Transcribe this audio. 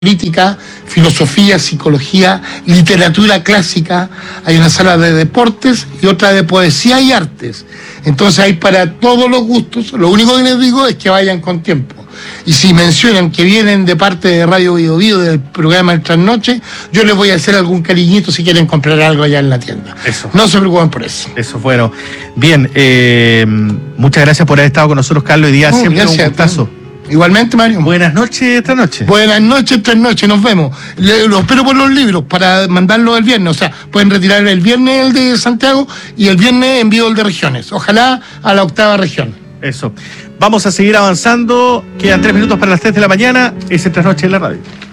crítica, filosofía, psicología, literatura clásica, hay una sala de deportes y otra de poesía y artes. Entonces hay para todos los gustos. Lo único que les digo es que vayan con tiempo. Y si mencionan que vienen de parte de Radio Bio Bio, del programa El Trasnoche, yo les voy a hacer algún cariñito si quieren comprar algo allá en la tienda. Eso. No se preocupen por eso. Eso, bueno. Bien, muchas gracias por haber estado con nosotros, Carlos, hoy día. Siempre un gustazo. Igualmente, Mario. Buenas noches, esta noche. Buenas noches, esta noche, nos vemos. Los espero por los libros para mandarlos el viernes. O sea, pueden retirar el viernes el de Santiago y el viernes envío el de regiones. Ojalá a la 8ª región. Eso. Vamos a seguir avanzando. Quedan 3 minutos para las 3 de la mañana. Es el Trasnoche en la radio.